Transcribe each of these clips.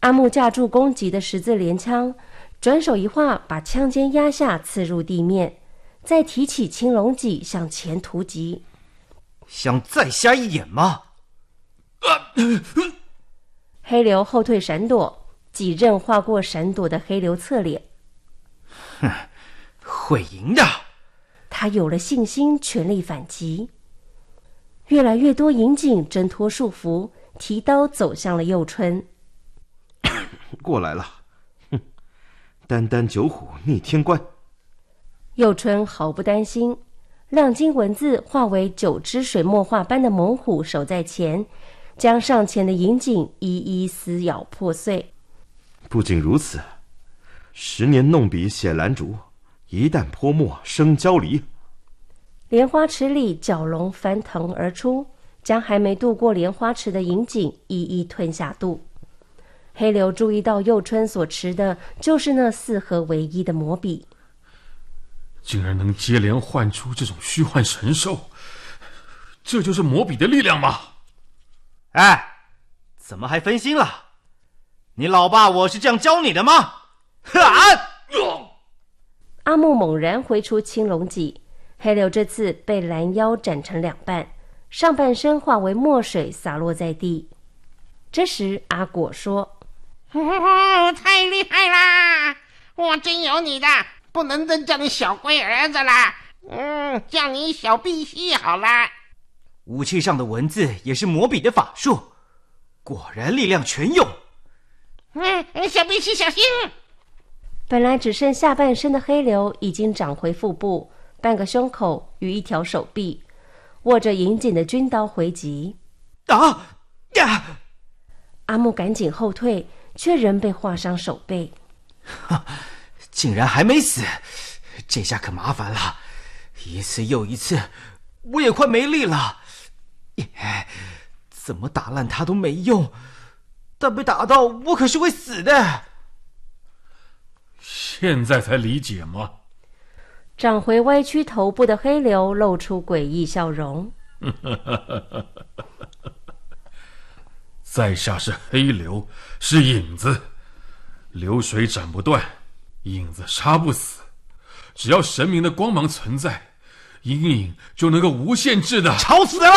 阿木架住攻击的十字连枪，转手一划，把枪尖压下，刺入地面，再提起青龙戟向前突击。 想再瞎一眼吗？ 黑流后退闪躲，几刃划过闪躲的黑流侧脸。 哼，会赢的。 他有了信心，全力反击。越来越多营警挣脱束缚，提刀走向了佑春。 过来了，哼，单单九虎逆天关。 佑春毫不担心，亮金文字化为9只水墨画般的猛虎守在前，将上前的营警一一撕咬破碎。 不仅如此，10年弄笔写兰竹，一旦泼墨生焦梨。 莲花池里蛟龙翻腾而出，将还没渡过莲花池的营警一一吞下肚。黑流注意到佑春所持的就是那4合为一的魔笔， 竟然能接连唤出这种虚幻神兽，这就是魔笔的力量吗？ 哎，怎么还分心了？你老爸我是这样教你的吗？ 阿木猛然挥出青龙戟，黑流这次被拦腰斩成2半，上半身化为墨水洒落在地。这时阿果说： 太厉害啦！我真有你的，不能再叫你小龟儿子啦，叫你小赑屃好啦。 武器上的文字也是魔笔的法术，果然力量全用。 小赑屃小心！ 本来只剩下半身的黑流已经长回腹部、半个胸口与1条手臂，握着营警的军刀回击。阿木赶紧后退，却仍被划伤手背。 竟然还没死，这下可麻烦了，一次又一次，我也快没力了。怎么打烂他都没用，但被打到我可是会死的。 现在才理解吗？ 长回歪曲头部的黑流露出诡异笑容。 在下是黑流，是影子，流水斩不断，影子杀不死，只要神明的光芒存在，阴影就能够无限制的。 吵死了！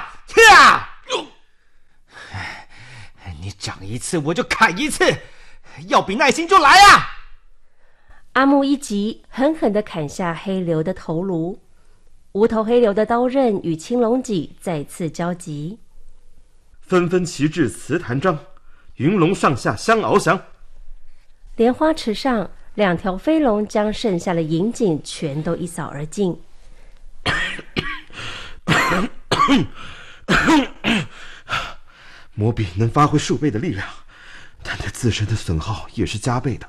你长一次我就砍一次，要比耐心就来啊！ 阿木一击，狠狠地砍下黑流的头颅，无头黑流的刀刃与青龙戟再次交集。 纷纷齐至祠坛章，云龙上下相翱翔。 莲花池上2条飞龙将剩下的营警全都一扫而尽。 魔笔能发挥数倍的力量，但对自身的损耗也是加倍的。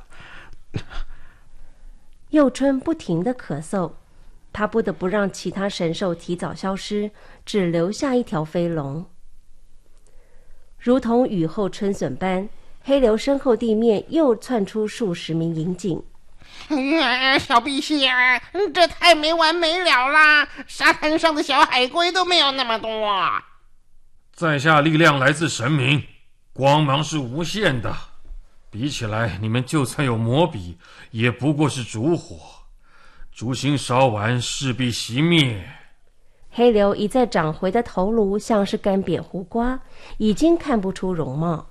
佑春不停地咳嗽，他不得不让其他神兽提早消失，只留下1条飞龙。如同雨后春笋般，黑流身后地面又窜出数十名营警。 小赑屃，这太没完没了啦！沙滩上的小海龟都没有那么多。 在下力量来自神明，光芒是无限的，比起来你们就算有魔笔，也不过是烛火，烛芯烧完势必熄灭。 黑流一再长回的头颅像是干瘪胡瓜，已经看不出容貌。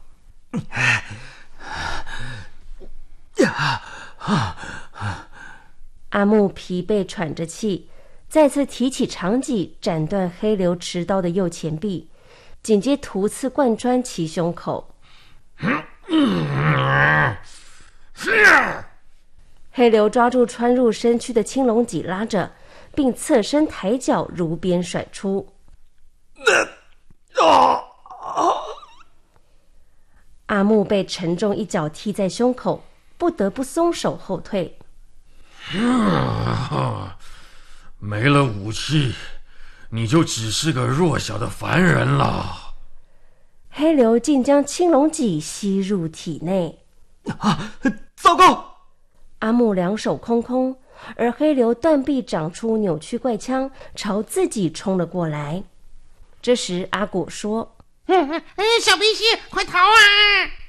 阿木疲惫喘着气，再次提起长戟斩断黑流持刀的右前臂，紧接突刺贯穿其胸口。黑流抓住穿入身躯的青龙戟拉着，并侧身抬脚如鞭甩出。阿木被沉重一脚踢在胸口，不得不松手后退。 没了武器，你就只是个弱小的凡人了。 黑流竟将青龙戟吸入体内。 糟糕！ 阿木2手空空，而黑流断臂长出扭曲怪枪，朝自己冲了过来。这时阿果说： 小赑屃，快逃啊！